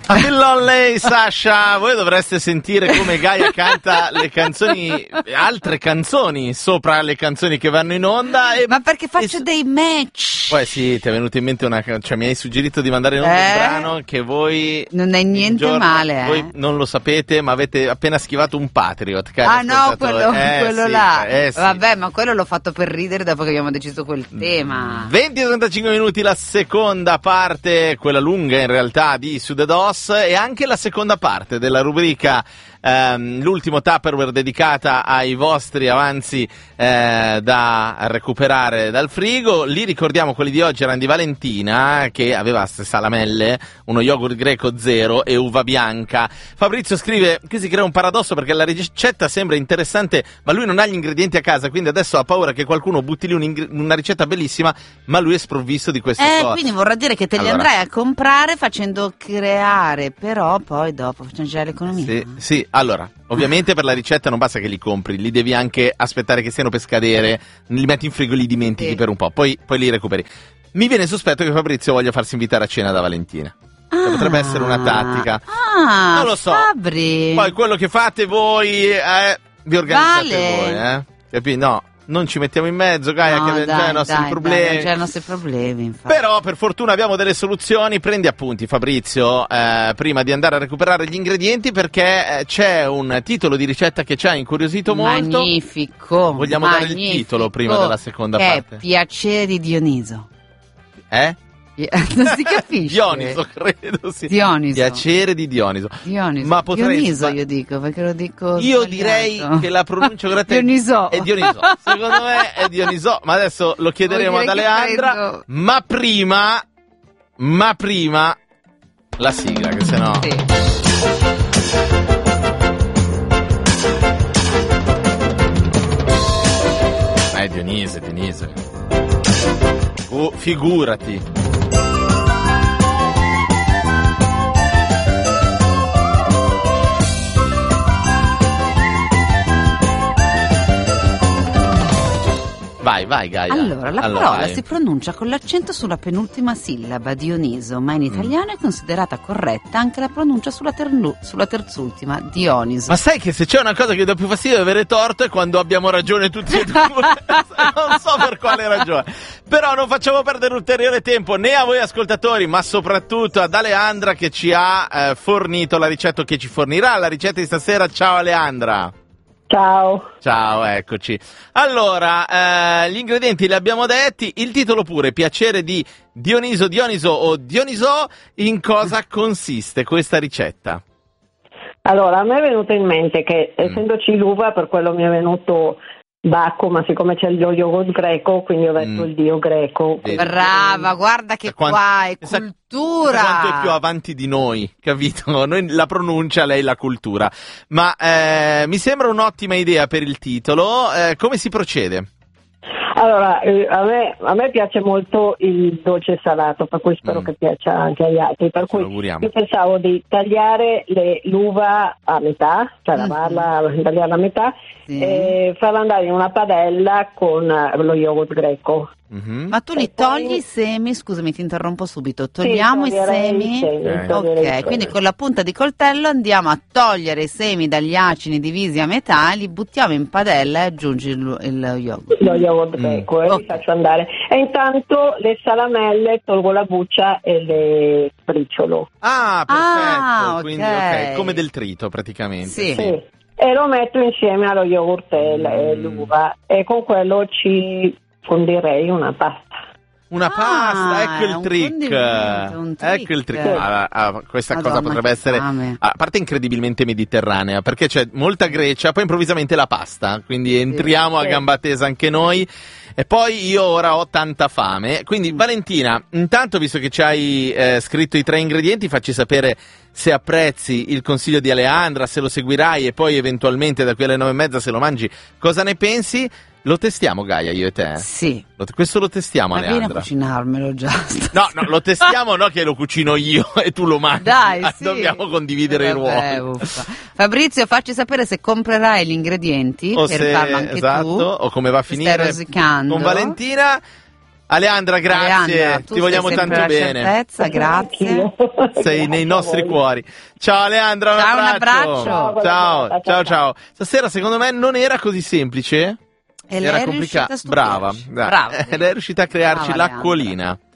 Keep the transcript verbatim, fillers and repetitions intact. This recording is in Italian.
Lonely, Sasha, voi dovreste sentire come Gaia canta le canzoni, altre canzoni sopra le canzoni che vanno in onda. E, Ma perché faccio e, dei match? Poi sì, ti è venuto in mente una, cioè mi hai suggerito di mandare in onda Eh? un brano che voi Non è niente giorno, male, eh. Voi non lo sapete, ma avete appena schivato un Patriot. Cari Ah no, quello, eh, quello sì, là. eh, sì. Vabbè, ma quello l'ho fatto per ridere dopo che abbiamo deciso quel tema. venti e trentacinque minuti la seconda parte, quella lunga in realtà di Su The Dos, e anche la seconda parte della rubrica ehm, l'ultimo Tupperware dedicata ai vostri avanzi eh, da recuperare dal frigo. Li ricordiamo, quelli di oggi erano di Valentina, che aveva queste salamelle, uno yogurt greco zero e uva bianca. Fabrizio scrive che si crea un paradosso perché la ricetta sembra interessante ma lui non ha gli ingredienti a casa, quindi adesso ha paura che qualcuno butti lì un ingre- una ricetta bellissima ma lui è sprovvisto di queste Eh, cose. quindi vorrà dire che te li Allora. andrai a comprare facendo creare, però poi dopo facciamo già l'economia. Sì, sì, allora, ovviamente per la ricetta non basta che li compri, li devi anche aspettare che stiano per scadere, li metti in frigo e li dimentichi Sì. per un po', poi, poi li recuperi. Mi viene sospetto che Fabrizio voglia farsi invitare a cena da Valentina. Cioè, potrebbe essere una tattica. Ah, Non lo so. Fabri. Poi quello che fate voi, eh, vi organizzate Vale. voi, eh? Capì? No, non ci mettiamo in mezzo, Gaia, no, che dai, già i nostri dai, problemi. dai, già i nostri problemi, infatti. Però per fortuna abbiamo delle soluzioni. Prendi appunti, Fabrizio, eh, prima di andare a recuperare gli ingredienti, perché eh, c'è un titolo di ricetta che ci ha incuriosito molto. Magnifico. Vogliamo dare il magnifico, titolo prima della seconda che parte? È Piacere di Dioniso. Eh? Non si capisce. Dioniso, credo sì. Dioniso. Piacere di Dioniso. Dioniso. Ma potrei Dioniso sba- io dico, perché lo dico Io sbagliato. direi che la pronuncia corretta Dioniso. è Dioniso. Secondo me è Dioniso, ma adesso lo chiederemo Vuol ad dire che Aleandra. credo- Ma prima, ma prima la sigla, che sennò. Sì. Eh, Dionise, Dionise. Oh, figurati. Vai, vai, Gaia. Allora, la Allora, parola vai. si pronuncia con l'accento sulla penultima sillaba, Dioniso, ma in italiano è considerata corretta anche la pronuncia sulla, ternu- sulla terzultima, Dioniso. Ma sai che se c'è una cosa che dà più fastidio di avere torto è quando abbiamo ragione tutti e due. Non so per quale ragione. Però non facciamo perdere ulteriore tempo né a voi ascoltatori, ma soprattutto ad Aleandra che ci ha eh, fornito la ricetta, che ci fornirà la ricetta di stasera. Ciao Aleandra. Ciao. Ciao, eccoci. Allora, eh, gli ingredienti li abbiamo detti, il titolo pure, Piacere di Dioniso, Dioniso o Dioniso. In cosa consiste questa ricetta? Allora, a me è venuto in mente che, Mm. essendoci l'uva, per quello mi è venuto Bacco, ma siccome c'è lo yogurt greco, quindi ho detto Mm. il dio greco. Vedi. Brava, guarda che Quanto- qua è sa- cultura. Quanto è più avanti di noi, capito? Noi la pronuncia, lei la cultura. Ma eh, mi sembra un'ottima idea per il titolo. Eh, come si procede? Allora, eh, a, me, a me piace molto il dolce salato, per cui spero Mm. che piaccia anche agli altri. Per Ce lo cui auguriamo. io pensavo di tagliare le- l'uva a metà, cioè Mhm. lavarla, tagliarla a metà, Sì. e farla andare in una padella con eh, lo yogurt greco. Mhm. Ma tu li E poi- togli i semi, scusami ti interrompo subito, togliamo i toglierei semi? i semi, Ok. toglierei i Ok, semi. quindi con la punta di coltello andiamo a togliere i semi dagli acini divisi a metà, li buttiamo in padella e aggiungi il, il yogurt. lo yogurt Mm. greco e Ok. li faccio andare. E intanto le salamelle tolgo la buccia e le briciolo. Ah, perfetto. Ah, Quindi, ok. ok, come del trito praticamente. Sì. Sì. E lo metto insieme allo yogurt e l- e Mm. l'uva e con quello ci fondirei una pasta. Una Ah, pasta, ecco è il un trick. condimento, un trick. Ecco il trick. Ah, ah, questa Madonna, cosa potrebbe che essere, fame. a parte incredibilmente mediterranea, perché c'è molta Grecia, poi improvvisamente la pasta, quindi entriamo a Sì. gamba tesa anche noi. E poi io ora ho tanta fame. Quindi Valentina, intanto visto che ci hai eh, scritto i tre ingredienti, facci sapere se apprezzi il consiglio di Aleandra, se lo seguirai e poi eventualmente da qui alle nove e mezza se lo mangi, cosa ne pensi? Lo testiamo, Gaia, io e te? Sì, Lo- questo lo testiamo, ma vieni a Aleandra. cucinarmelo già. No, no, lo testiamo, no che lo cucino io e tu lo mangi. Dai, sì. Dobbiamo condividere i Vabbè, ruoli. uffa. Fabrizio, facci sapere se comprerai gli ingredienti O per se- farlo anche esatto, tu. o come va a Stai finire rosicando. con Valentina. Aleandra, grazie, Aleandra, tu ti vogliamo sei sempre tanto la bene. certezza, grazie. Sei nei nostri cuori. Ciao Aleandra, un Ciao, un abbraccio. abbraccio. Ciao, ciao, ciao. Stasera secondo me non era così semplice. E lei Era è riuscita complicato. a Brava, stupirci. dai. Brava. Lei è riuscita a crearci Brava, l'acquolina.